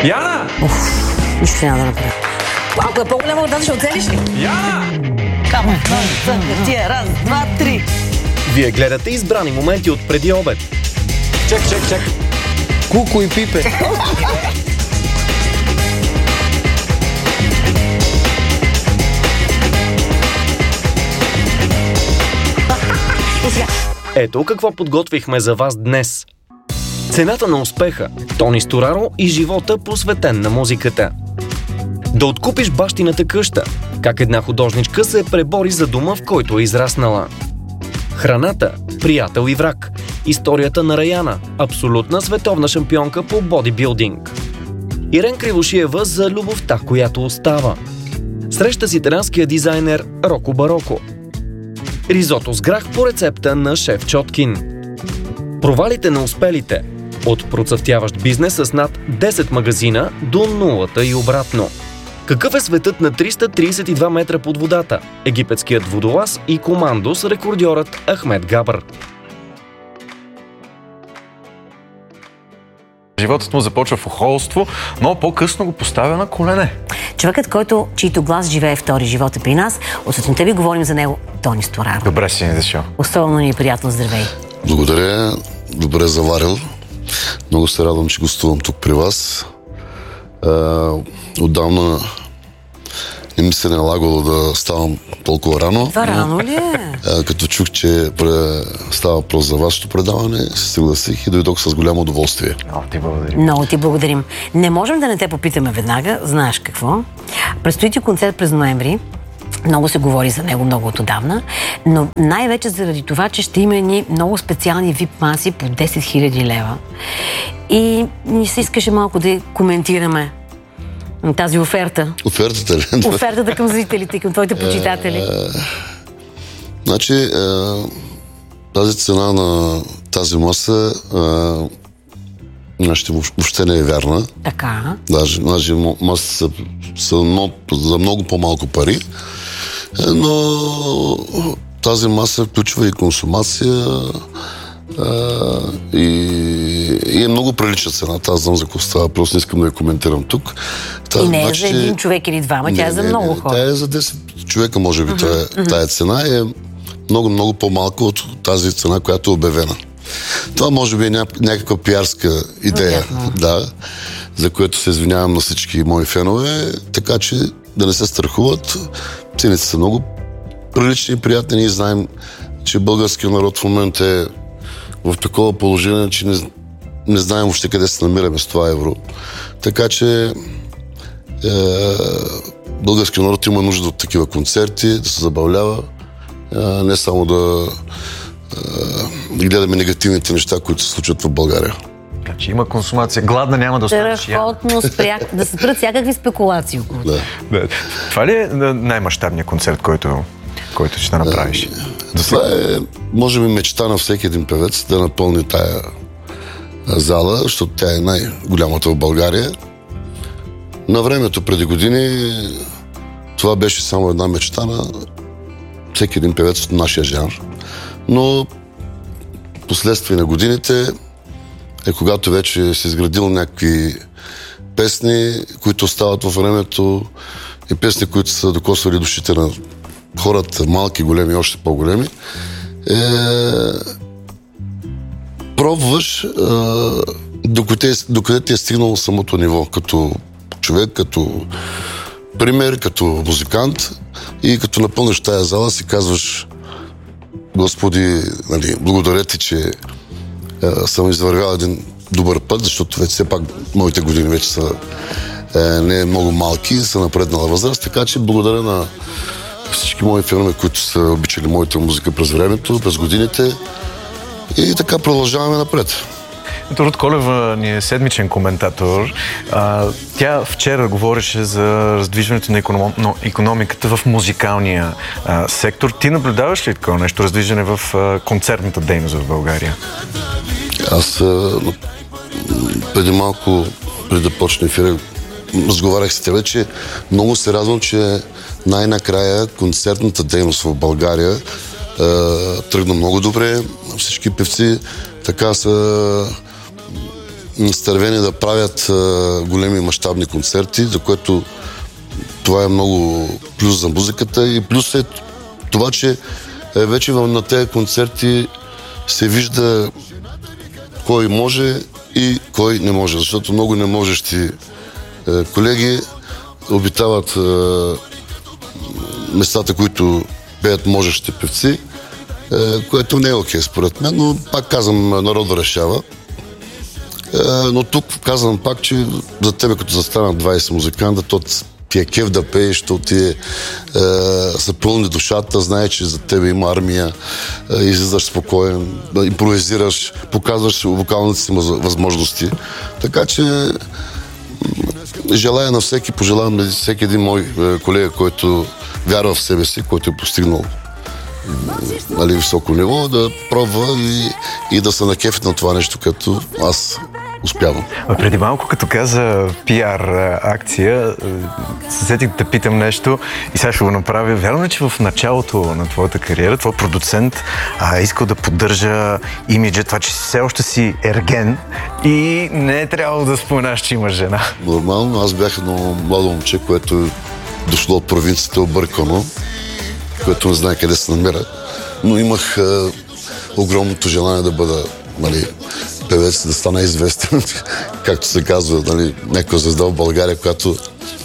Яна! Нищо няма да направя. Ако е по-голяма от тази, ще оцелиш ли? Яна! Камо, тия, раз, два, три. Вие гледате избрани моменти от преди обед. Чек. Куко и Пипе. Ето какво подготвихме за вас днес. Цената на успеха, Тони Стораро и живота, посветен на музиката. Да откупиш бащината къща, как една художничка се пребори за дома, в който е израснала. Храната, приятел и враг. Историята на Раяна, абсолютна световна шампионка по бодибилдинг. Ирен Кривошиева за любовта, която остава. Среща с италианския дизайнер Роко Бароко. Ризото с грах по рецепта на шеф Чоткин. Провалите на успелите. От процъфтяващ бизнес с над 10 магазина до нулата и обратно. Какъв е светът на 332 метра под водата? Египетският водолаз и командос, рекордьорът Ахмед Габър. Животът му започва в охолство, но по-късно го поставя на колене. Човекът, чийто глас живее втори живот е при нас, от сутринта ви говорим за него, Тони Стораро. Добре си ни дошъл. Особено ни е приятно, здравей. Благодаря, добре заварил. Много се радвам, че гостувам тук при вас. Отдавна не ми се налагало да ставам толкова рано. Това рано ли е? Като чух, че става въпрос за вашето предаване, се съгласих и дойдох с голямо удоволствие. Много ти благодарим. Не можем да не те попитаме веднага, знаеш какво. Предстои ти концерт през ноември. Много се говори за него много отдавна, но най-вече заради това, че ще има едни много специални вип-маси по 10 000 лева. И ни се искаше малко да коментираме тази оферта. Офертата ли? Офертата към зрителите и към твоите почитатели. Значи, тази цена на тази маса въобще не е вярна. Така. Даже маси са за много по-малко пари, но тази маса включва и консумация и е много прилична цена. Аз знам за какво става, просто не искам да я коментирам тук. И не е за един човек или двама, тя е за много хора. Тя е за 10 човека, може би, тая цена е много по-малко от тази цена, която е обявена. Това може би е някаква пиарска идея, да, за което се извинявам на всички мои фенове, така че да не се страхуват. Цените са много прилични и приятни. Ние знаем, че българският народ в момента е в такова положение, че не знаем въобще къде се намираме с това евро. Така че българският народ има нужда от такива концерти, да се забавлява, не само да гледаме негативните неща, които се случват в България. Значи има консумация. Гладна няма да останеш. Страхотно, да се спрат всякакви спекулации. Да. Това ли е най-мащабният концерт, който ще направиш? Това е, може би, мечта на всеки един певец да напълни тая зала, защото тя е най-голямата в България. На времето, преди години, това беше само една мечта на всеки един певец от нашия жанр. Но последствие на годините когато вече се изградил някакви песни, които остават във времето и песни, които са докосвали душите на хората, малки, големи и още по-големи, пробваш докъде ти е стигнало самото ниво, като човек, като пример, като музикант, и като напълниш тая зала си казваш: Господи, благодаря ти, че съм извървял един добър път, защото вече все пак моите години вече са не много малки, са напреднала възраст, така че благодаря на всички мои фенове, които са обичали моята музика през времето, през годините, и така продължаваме напред. Руд Колева ни е седмичен коментатор. Тя вчера говореше за раздвижването на икономиката в музикалния сектор. Ти наблюдаваш ли такова нещо, раздвижване в концертната дейност в България? Аз преди малко, преди да почне ефира, разговарях с тебе, че много се радвам, че най-накрая концертната дейност в България тръгна много добре. Всички певци така са настървени да правят големи мащабни концерти, за което това е много плюс за музиката и плюс е това, че вече на тези концерти се вижда кой може и кой не може, защото много неможещи колеги обитават местата, които пеят можещи певци, което не е окей според мен, но пак казвам, народа решава. Но тук казвам пак, че за тебе като застанат 20 музиканта, то ти е кеф да пееш, то ти са пълни душата, знае, че за тебе има армия, излизаш спокоен, импровизираш, показваш вокалните си възможности. Така че желая на всеки, пожелавам на всеки един мой колега, който вярва в себе си, който е постигнал високо ниво, да пробва и да се накефи на това нещо, като аз успявам. Преди малко, като каза пиар акция, се сетих да те питам нещо и сега ще го направя. Вярно е, че в началото на твоята кариера твой продуцент искал да поддържа имиджа, това, че все още си ерген и не е трябвало да споменаш, че имаш жена. Нормално, аз бях едно младо момче, което е дошло от провинцията, объркано, което не знае къде се намира, но имах огромното желание да бъда певец, да стана известен, както се казва, някаква звезда в България, която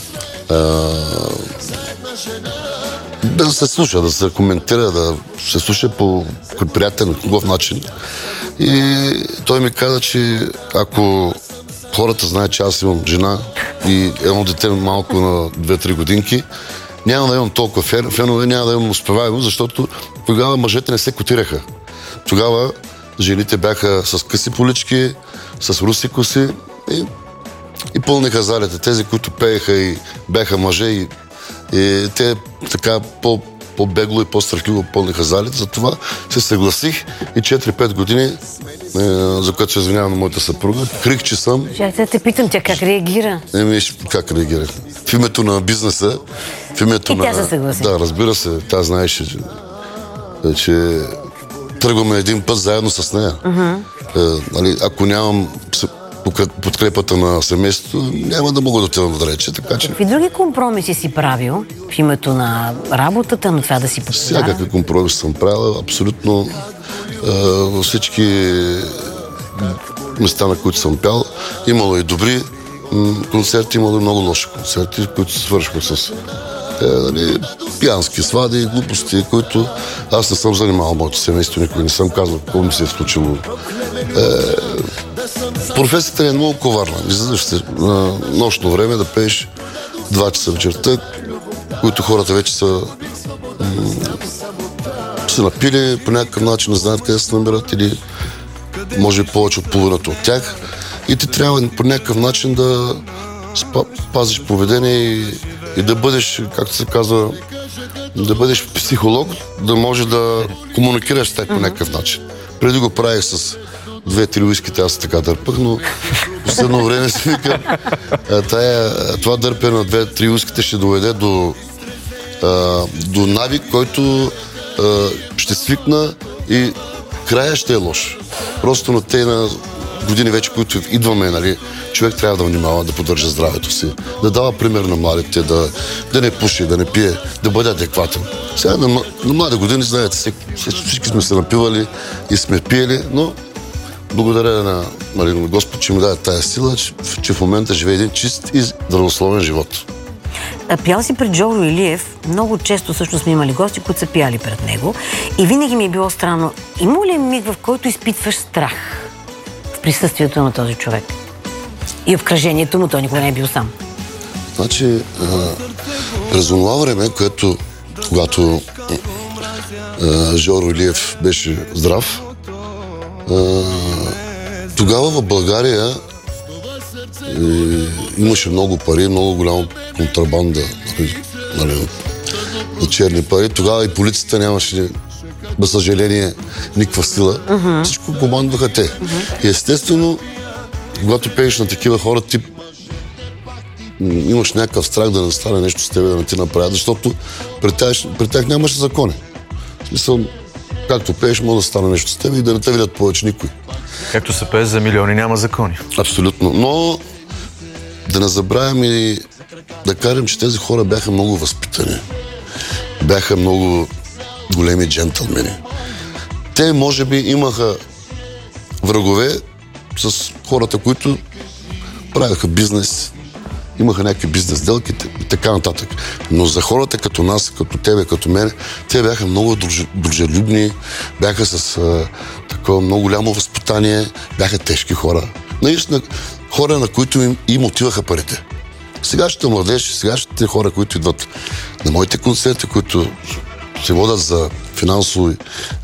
да се слуша, да се коментира, да се слуша по приятен, хубав начин. И той ми каза, че ако хората знаят, че аз имам жена и едно дете малко на 2-3 годинки, няма да имам толкова фенове, няма да имам успеваемост, защото тогава мъжете не се котираха. Тогава жените бяха с къси полички, с руси коси и пълниха залите. Тези, които пееха и бяха мъже и те така по-бегло и по-страхливо пълниха залите. Затова се съгласих и 4-5 години, за което се извинявам на моята съпруга, крих, че съм... Ще те питам, тя как реагира? Как реагира? В името на бизнеса, в името на... тя се съгласи. Да, разбира се, тя знаеше, че тръгваме един път заедно с нея. Ако нямам подкрепата на семейството, няма да мога да отида далече, така че... Какви други компромиси си правил в името на работата, но това да си популярен? Всякакви компромиси съм правил, абсолютно във всички места, на които съм пял. Имало и добри концерти, имало и много лоши концерти, които се свършиха с пиянски свади и глупости, които аз не съм занимавал моето семейство, никой не съм казал какво ми се е случило. Професията е много коварна. Излизаш се на нощно време да пееш 2 часа вечерта, които хората вече са напили, по някакъв начин не знаят къде се намират или може повече от половината от тях. И ти трябва по някакъв начин да пазиш поведение и да бъдеш, както се казва, да бъдеш психолог, да може да комуникираш с тях по някакъв начин. Преди го правих с 2-3 уиските, аз така дърпах, но последно време си викам, това дърпене на 2-3 уиските ще доведе до навик, който ще свикна и края ще е лош. Просто на те на години вече, които идваме, човек трябва да внимава, да поддържа здравето си, да дава пример на младите, да не пуши, да не пие, да бъде адекватен. Сега на млади години, знаете, всички сме се напивали и сме пиели, но благодаря на Господ, че ми даде тая сила, че в момента живее един чист и здравословен живот. Пял си пред Жоро Илиев. Много често също сме имали гости, които са пяли пред него. И винаги ми е било странно. Има ли миг, в който изпитваш страх в присъствието на този човек? И обкръжението му, той никога не е бил сам. Значи, през това време, когато Жоро Илиев беше здрав, тогава в България имаше много пари, много голяма контрабанда на черни пари. Тогава и полицията нямаше, без съжаление, никаква сила. Всичко командваха те. И естествено, когато пееш на такива хора, ти имаш някакъв страх да не стане нещо с тебе, да не ти направят, защото при тях нямаше закони. В смисъл, както пееш, може да стане нещо с теб и да не те видят повече никой. Както се пее за милиони, няма закони. Абсолютно. Но да не забравяме и да кажем, че тези хора бяха много възпитани. Бяха много големи джентълмени. Те, може би, имаха врагове с хората, които правяха бизнес, имаха някакви бизнес делки и така нататък. Но за хората като нас, като тебе, като мен, те бяха много дружелюбни, бяха с такова много голямо възпитание, бяха тежки хора. Наистина хора, на които им отиваха парите. Сегашните младежи, сегашните хора, които идват на моите концерти, които се водят за финансово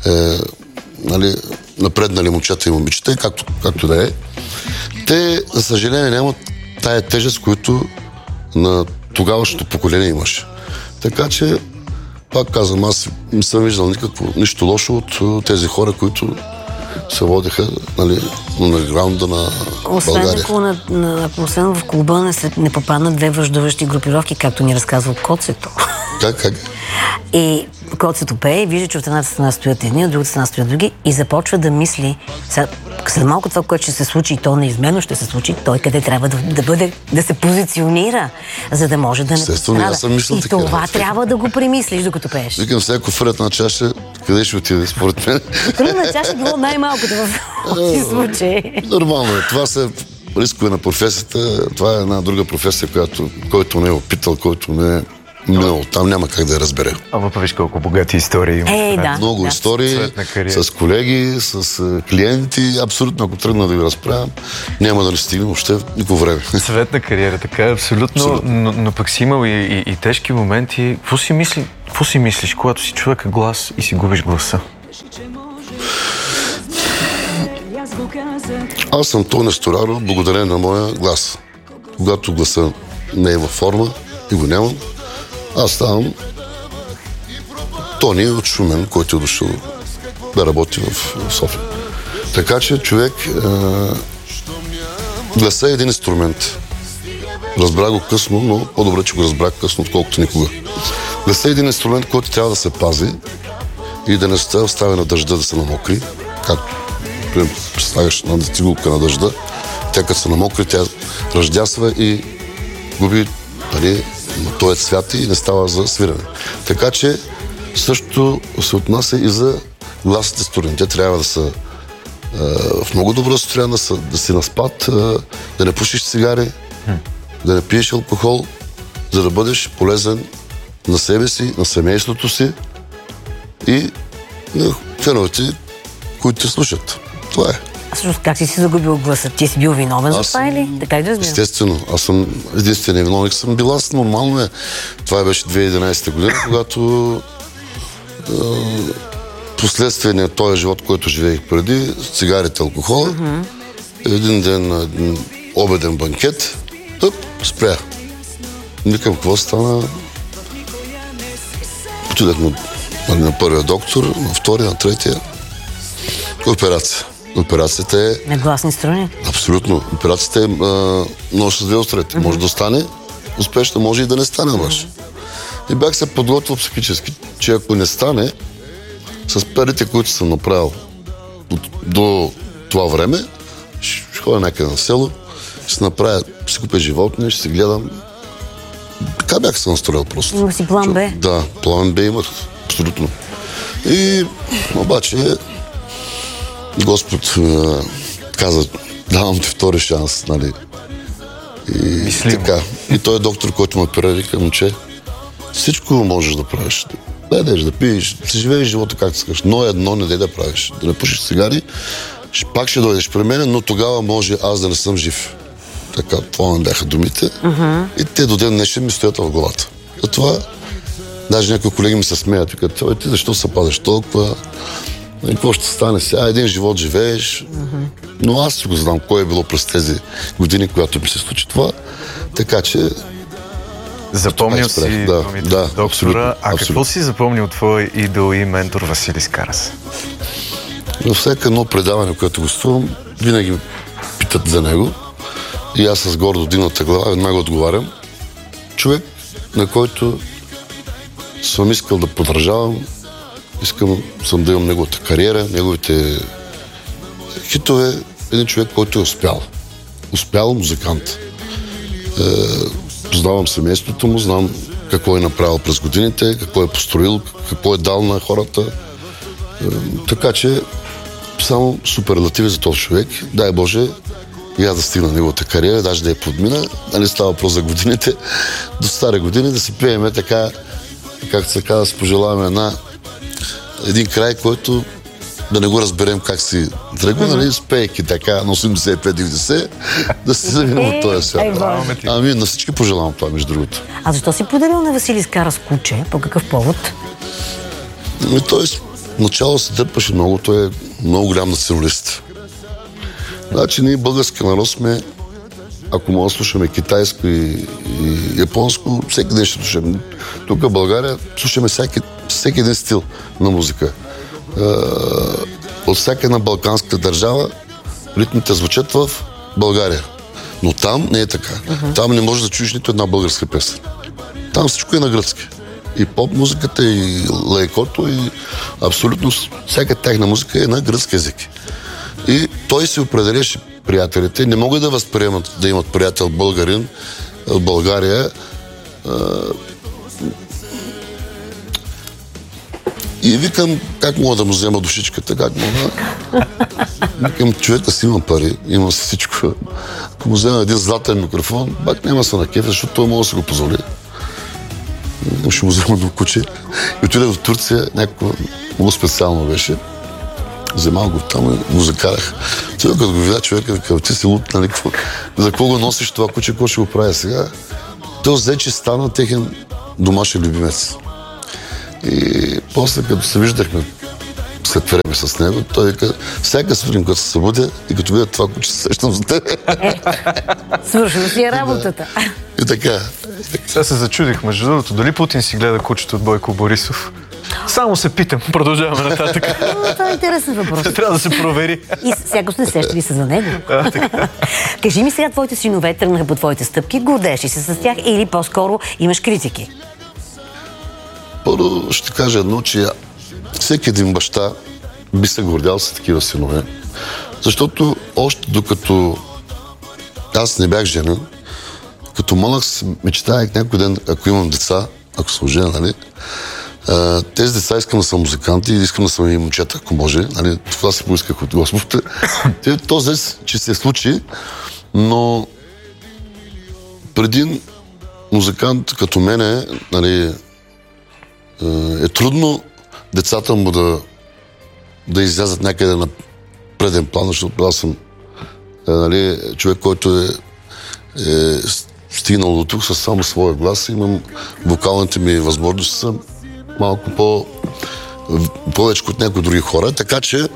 напреднали момчета и момичета, както да е, те, за съжаление, нямат тая тежест, които на тогавашното поколение имаше. Така че, пак казвам, аз не съм виждал нищо лошо от тези хора, които се водеха на граунда на България. Освен в клуба не попаднат две враждуващи групировки, както ни разказва Коцето. Как? И Коцето пее, вижда, че от едната страна стоят едни, от другата страна стоят други и започва да мисли, след малко това, което ще се случи и то неизменно ще се случи, той къде трябва да бъде, да се позиционира, за да може да не пострада. И това трябва да го премислиш, докато пееш. Викам, всяко фред на чаша, къде ще отиде, според мен? Фред на чаша било най-малкото в този случай. Нормално е. Това са рискове на професията. Това е една друга професия, който не е опитал, който не е минало. Там няма как да я разбере. Ама виж колко богати истории има. Много истории с колеги, с клиенти. Абсолютно, ако тръгна да ви разправям, няма да не стигне въобще никакво време. Цветна кариера, така е, абсолютно. Но пък си имал и тежки моменти. Какво си мислиш, когато си човека глас и си губиш гласа? Аз съм Тони Стораро, благодарение на моя глас. Когато гласа не е във форма и го нямам, аз ставам Тони от Шумен, който е дошъл да работи в София. Така че човек гласа е един инструмент. Разбрах го късно, но по-добре, че го разбрах късно, отколкото никога. Гласа е един инструмент, който трябва да се пази и да не се оставя на дъжда да се намокри. Както слагаш на цигулка на дъжда, тя като се намокри, тя ръждясва и губи той е цвят и не става за свирене. Така че също се отнася и за гласните струни. Те трябва да са в много добро състояние, да си на спад, да не пушиш цигари, да не пиеш алкохол, за да бъдеш полезен на себе си, на семейството си и на феновете, които те слушат. Това е. А всъщност как си загубил гласа? Ти си бил виновен за това или? Така ли да разбирам? Естествено. Аз съм единствения виновник. Съм бил аз. Нормално е. Това беше 2011 година, когато последствие на този живот, който живеех преди, цигарите, алкохола, един ден на един обеден банкет, спря. Викам, какво стана? Отидах на първия доктор, на втория, на третия. Операция. Операцията е... На гласни струни? Абсолютно. Операцията е много с две острете. Може да стане успешно, може и да не стане обаче. И бях се подготвил психически, че ако не стане, с парите, които съм направил до това време, ще ходя някъде на село, ще се направя, ще си купя животни, ще си гледам. Така бях се настроил просто. Има си план Б? Да, план Б имах. Абсолютно. И обаче Господ каза, давам ти втори шанс, нали. И така. И той е доктор, който ме оперира, вика, момче, всичко можеш да правиш. Да ядеш, да пиеш, да си живееш живота както искаш, но едно не дай да правиш. Да не пушиш цигари, пак ще дойдеш при мен, но тогава може аз да не съм жив. Така, това ме бяха думите. И те до ден днешен ми стоят в главата. Затова даже някои колеги ми се смеят, викат, ти защо се падаш толкова? И какво ще стане сега? Един живот живееш. Но аз си го знам кое е било през тези години, когато ми се случи това. Така че... Запомнил си да, доктора. абсолютно. Какво си запомнил твой идол и ментор Василис Карас? Във всяко едно предаване, което гостувам, винаги ме питат за него. И аз с гордо дигната глава веднага отговарям. Човек, на който съм искал да подражавам, искам съм да имам неговата кариера, неговите хитове един човек, който е успял. Успял музикант. Познавам семейството му, знам какво е направил през годините, какво е построил, какво е дал на хората. Така че само суперлативи за този човек. Дай Боже, и аз да стигна неговата кариера, даже да я подмина, а не става въпрос за годините, до стари години да си пееме така, както се казва, да си пожелаваме един край, който да не го разберем как си тръгва, нали, спейки така на 85-90, да си заминем от този свят. Ами на всички пожелавам това, между другото. А защо си подарил на Василий Скара куче? По какъв повод? Той начало се дърпаше много, той е много голям националист. Значи ние български народ сме, ако може да слушаме китайско и японско, всеки ден ще слушаме. Тук в България слушаме всеки един стил на музика. От всяка една балканска държава ритмите звучат в България. Но там не е така. Там не можеш да чуеш нито една българска песен. Там всичко е на гръцки. И поп-музиката, и лайкото, и абсолютно всяка тяхна музика е на гръцки език. И той си определяше приятелите. Не могат да възприемат да имат приятел българин в България. И викам, как мога да му взема душичката, как мога. Викам, човека си има пари, има всичко. Ако му взема един златен микрофон, пак няма се на кефа, защото той може да се го позволи. Ще му взема до куче. И отидах в Турция, някакво много специално беше. Вземах го там и го закарах. Той като го видя човека, вика, ти си луд, нали, за какво го носиш това куче, какво ще го прави сега? Той взе, че стана техен домашен любимец. И после, като се виждахме след време с него, той вика, всяка сутрин, като се събудя и като видя това куче, се сещам за тебе. Свършила си е работата. И така. Сега се зачудих, между другото, дали Путин си гледа кучето от Бойко Борисов? Само се питам, продължаваме нататък. Това е интересен въпрос. Трябва да се провери. И сякаш не сещали се за него. Кажи ми сега, твоите синове тръгнаха по твоите стъпки, гордееш ли се с тях или по-скоро имаш критики? Първо ще кажа едно, че всеки един баща би се гордял с такива синове. Защото още докато аз не бях женен, като малък мечтаях някой ден, ако имам деца, ако съм жена, нали, тези деца искам да са музиканти и искам да са и момчета, ако може. Нали, това си поисках от Господа. Този, че се случи, но преди музикант като мене, нали, е трудно децата му да излязат някъде на преден план, защото аз съм нали, човек, който е стигнал до тук със само своя глас. Имам вокалните ми възможности, са малко повече от някои други хора, така че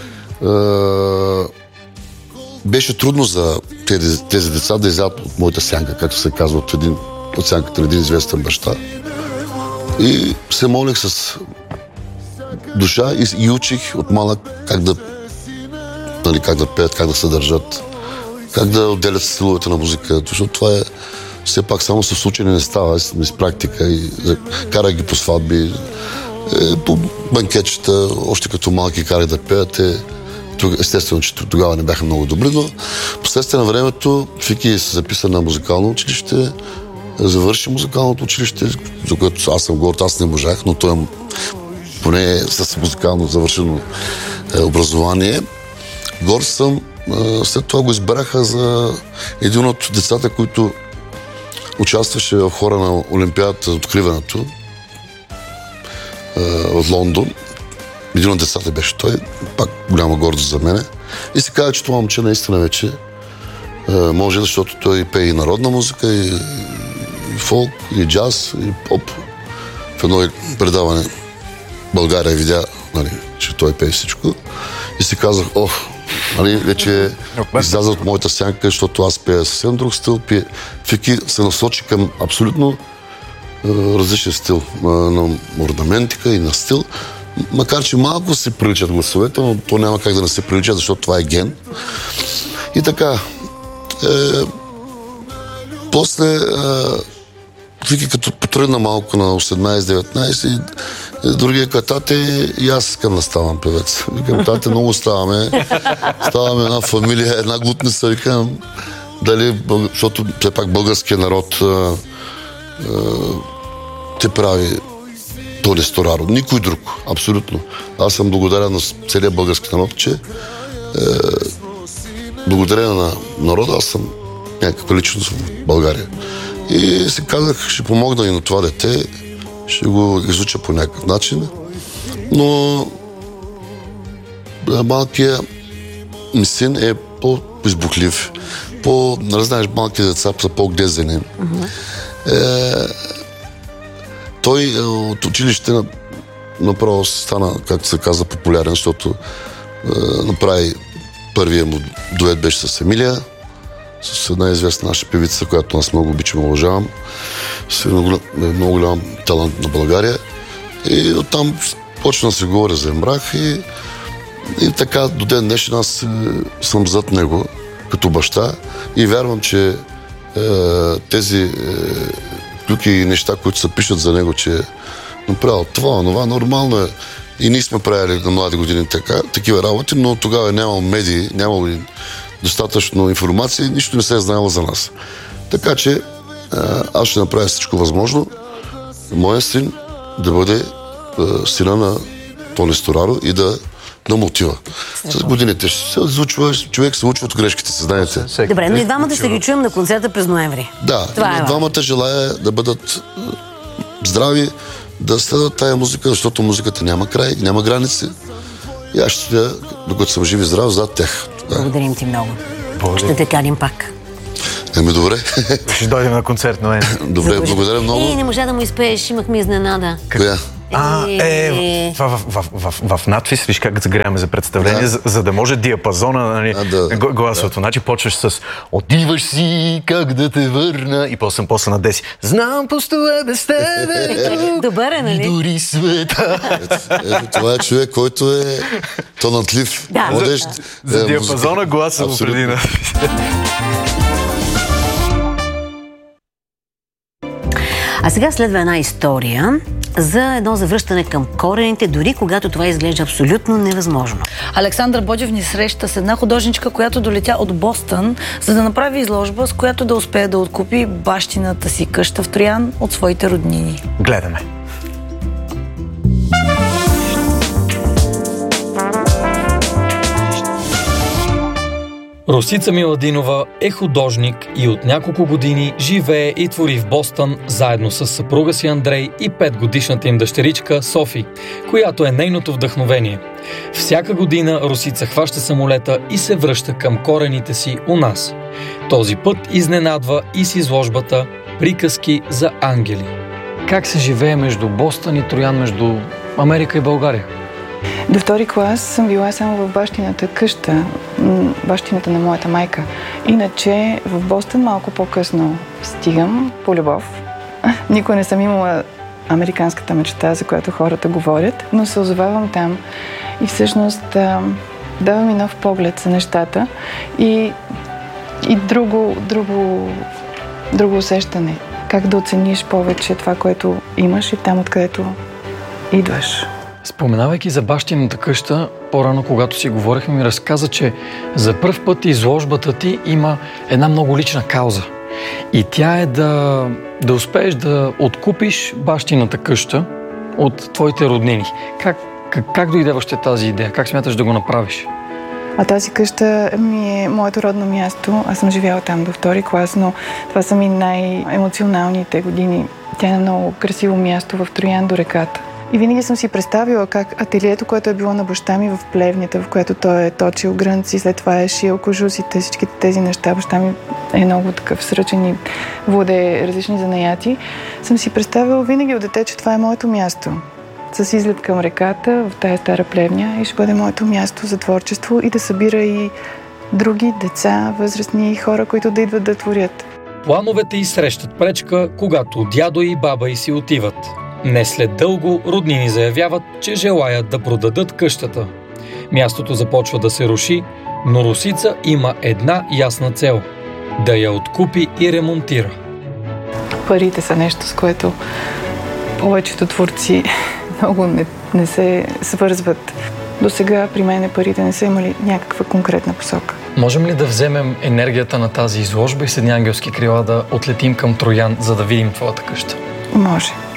беше трудно за тези деца да излязат от моята сянка, както се казва, от сянката на един известен баща. И се молих с душа и учих от малък как да пеят, как да се държат, как да отделят стиловете на музика, защото това е все пак само с учене не става, с практика и карах ги по сватби, по банкетчета, още като малки карах да пеят. Естествено, че тогава не бяха много добри, но последствие на времето Фики се записа на музикално училище, завърши музикалното училище, за което аз съм горд, аз не можах, но той поне с музикално завършено образование. Горд съм, след това го избраха за един от децата, които участваше в хора на Олимпиадата, откриването в Лондон. Един от децата беше той, пак голяма гордост за мене. И се казва, че това момче наистина вече може, защото той пее и народна музика, и фолк, и джаз, и поп. В едно предаване България видя, нали, че той пее всичко. И си казах, нали, вече изляза от моята сянка, защото аз пея съвсем друг стил. Фики се насочи към абсолютно различен стил на орнаментика и на стил. Макар, че малко се приличат гласовете, но то няма как да не се прилича, защото това е ген. И така, после Фики като потръгна малко на 18-19 Другия каза, тате, и аз искам да ставам певец. Викам, тате, много ставаме една фамилия, една глутница, викам, дали, защото все пак българския народ те прави Тони Стораро. Никой друг, абсолютно. Аз съм благодарен на целия български народ, че благодарение на народа аз съм някаква личност в България. И си казах, ще помогна и на това дете, ще го изуча по някакъв начин, но малкият ми син е по-избухлив, знаеш, малките деца са по-гдезени. Той от училище направо стана, както се казва, популярен, защото направи първия му дует беше с Емилия, с една известна наша певица, която аз много обичам и уважавам. С много голям талант на България. И оттам почна да се говори за Емрах и така до ден днешен аз съм зад него като баща и вярвам, че тези клюки и неща, които се пишат за него, че е направил това, нормално е. И ние сме правили на млади години такива работи, но тогава нямало медии, нямало достатъчно информация и нищо не се е знаело за нас. Така че аз ще направя всичко възможно моя син да бъде сина на Тони Стораро и да му отива. С годините ще се случва, човек се учва от грешките, знаете. Добре, но и двамата ще ги чуем на концерта през ноември. Да, двамата желая да бъдат здрави, да следват тая музика, защото музиката няма край, няма граници. И аз ще стоя, докато съм жив и здрав, зад тях. Благодарим ти много. Ще те каним пак. Добре. Ще дойдем на концерт, но Добре, благодаря много. Не можа да му изпееш, имахме изненада. Коя? В надпис, виж как загряваме за представление, за да може диапазона, гласовото. Значи почваш с отиваш си, как да те върна и после на 10. Знам, постоя без тебе. Добър е, нали? И дори света. Това е човек, който е талантлив. За диапазона гласа преди надпис. А сега следва една история за едно завръщане към корените, дори когато това изглежда абсолютно невъзможно. Александър Боджев ни среща с една художничка, която долетя от Бостън, за да направи изложба, с която да успее да откупи бащината си къща в Троян от своите роднини. Гледаме. Росица Миладинова е художник и от няколко години живее и твори в Бостън заедно с съпруга си Андрей и 5-годишната им дъщеричка Софи, която е нейното вдъхновение. Всяка година Росица хваща самолета и се връща към корените си у нас. Този път изненадва и с изложбата "Приказки за ангели". Как се живее между Бостън и Троян, между Америка и България? До втори клас съм била само в бащината къща, бащината на моята майка. Иначе в Бостън малко по-късно стигам по любов. Никой не съм имала американската мечта, за която хората говорят, но се озовавам там и всъщност дава ми нов поглед за нещата и друго усещане. Как да оцениш повече това, което имаш и там, откъдето идваш. Споменавайки за бащината къща, по-рано, когато си говорихме, ми разказа, че за пръв път изложбата ти има една много лична кауза. И тя е да успееш да откупиш бащината къща от твоите роднини. Как дойде въобще тази идея? Как смяташ да го направиш? А тази къща ми е моето родно място. Аз съм живяла там до втори клас, но това са ми най-емоционалните години. Тя е на много красиво място в Троян до реката. И винаги съм си представила как ателието, което е било на баща ми в плевнята, в което той е точил грънци, след това е шил кожусите, всичките тези неща. Баща ми е много такъв сръчен и владее различни занаяти. Съм си представила винаги от дете, че това е моето място. С изглед към реката, в тая стара плевня, и ще бъде моето място за творчество и да събира и други деца, възрастни хора, които да идват да творят. Плановете й срещат пречка, когато дядо и баба й си отиват. Не след дълго роднини заявяват, че желаят да продадат къщата. Мястото започва да се руши, но Росица има една ясна цел – да я откупи и ремонтира. Парите са нещо, с което повечето творци много не се свързват. До сега при мен парите не са имали някаква конкретна посока. Можем ли да вземем енергията на тази изложба и с едни ангелски крила да отлетим към Троян, за да видим твоята къща? Може.